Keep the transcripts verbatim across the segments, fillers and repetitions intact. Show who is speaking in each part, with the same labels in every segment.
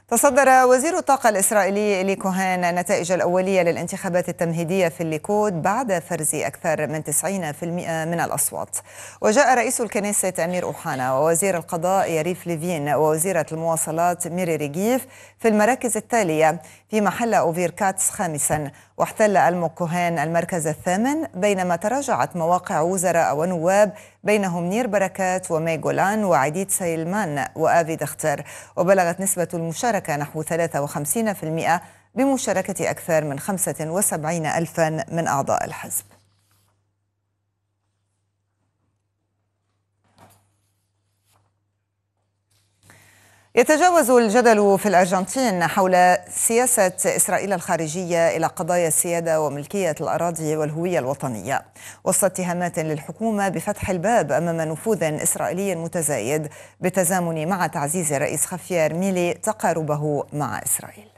Speaker 1: تصدر وزير الطاقة الإسرائيلي إلي كوهين النتائج الأولية للانتخابات التمهيدية في الليكود بعد فرز أكثر من تسعين بالمئة من الأصوات. وجاء رئيس الكنيسة أمير أوحانا ووزير القضاء يريف ليفين ووزيرة المواصلات ميري ريغيف في المراكز التالية، في محل أوفير كاتس خامسا، واحتل ألموك كوهين المركز الثامن، بينما تراجعت مواقع وزراء ونواب بينهم نير بركات ومي جولان وعديد سيلمان وآفي دختر، وبلغت نسبة المشاركة نحو ثلاثة وخمسين بالمئة بمشاركة أكثر من خمسة وسبعين ألفا من أعضاء الحزب. يتجاوز الجدل في الأرجنتين حول سياسة إسرائيل الخارجية إلى قضايا السيادة وملكية الأراضي والهوية الوطنية، وسط اتهامات للحكومة بفتح الباب أمام نفوذ إسرائيلي متزايد بالتزامن مع تعزيز الرئيس خافير ميلي تقاربه مع إسرائيل.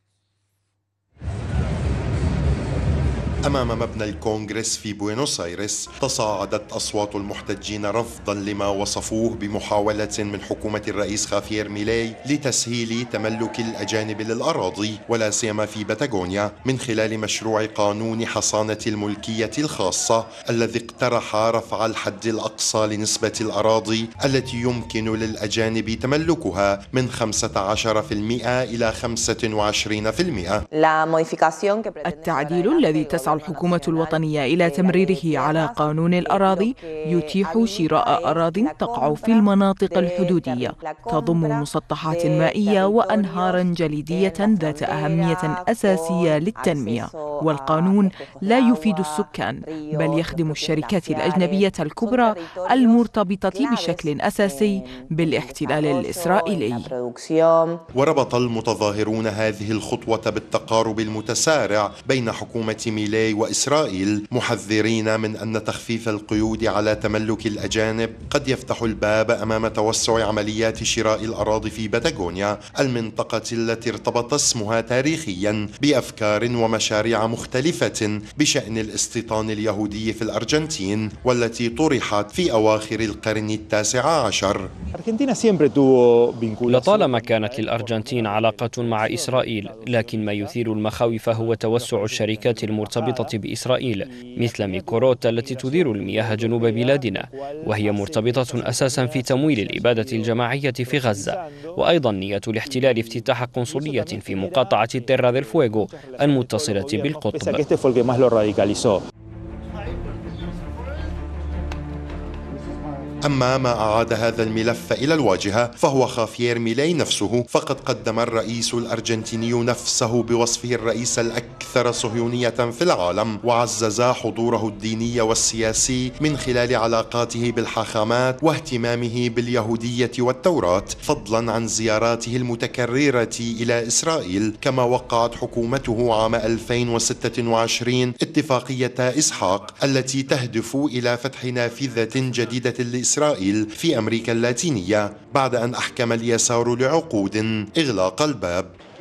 Speaker 2: أمام مبنى الكونغرس في بوينوس آيرس تصاعدت أصوات المحتجين رفضا لما وصفوه بمحاولة من حكومة الرئيس خافير ميلي لتسهيل تملك الأجانب للأراضي ولا سيما في باتاغونيا من خلال مشروع قانون حصانة الملكية الخاصة الذي اقترح رفع الحد الأقصى لنسبة الأراضي التي يمكن للأجانب تملكها من خمسة عشر بالمئة إلى خمسة وعشرين بالمئة.
Speaker 3: التعديل الذي تسعى الحكومة الوطنية إلى تمريره على قانون الأراضي يتيح شراء أراضٍ تقع في المناطق الحدودية تضم مسطحات مائية وأنهارا جليدية ذات أهمية أساسية للتنمية، والقانون لا يفيد السكان بل يخدم الشركات الأجنبية الكبرى المرتبطة بشكل أساسي بالاحتلال الإسرائيلي.
Speaker 2: وربط المتظاهرون هذه الخطوة بالتقارب المتسارع بين حكومة ميلي وإسرائيل، محذرين من أن تخفيف القيود على تملك الأجانب قد يفتح الباب أمام توسع عمليات شراء الأراضي في باتاغونيا، المنطقة التي ارتبط اسمها تاريخيا بأفكار ومشاريع مختلفة بشأن الاستيطان اليهودي في الأرجنتين، والتي طرحت في أواخر القرن التاسع عشر.
Speaker 4: لطالما كانت للأرجنتين علاقة مع إسرائيل، لكن ما يثير المخاوف هو توسع الشركات المرتبطة بإسرائيل مثل ميكوروت التي تدير المياه جنوب بلادنا، وهي مرتبطة أساسا في تمويل الإبادة الجماعية في غزة، وأيضا نية الاحتلال افتتاح قنصلية في مقاطعة تيرا ديل فويغو المتصلة بالقطب.
Speaker 2: أما ما أعاد هذا الملف إلى الواجهة فهو خافير ميلي نفسه، فقد قدم الرئيس الأرجنتيني نفسه بوصفه الرئيس الأكثر صهيونية في العالم، وعزز حضوره الديني والسياسي من خلال علاقاته بالحاخامات واهتمامه باليهودية والتوراة، فضلا عن زياراته المتكررة إلى إسرائيل. كما وقعت حكومته عام ألفين وستة وعشرين اتفاقية إسحاق التي تهدف إلى فتح نافذة جديدة لإسرائيل إسرائيل في أمريكا اللاتينية، بعد أن أحكم اليسار لعقود إغلاق الباب.